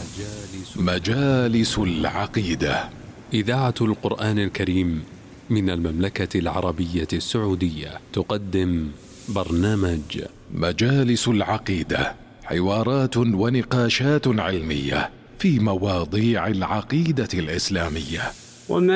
مجالس العقيدة. إذاعة القرآن الكريم من المملكة العربية السعودية تقدم برنامج مجالس العقيدة، حوارات ونقاشات علمية في مواضيع العقيدة الإسلامية. وما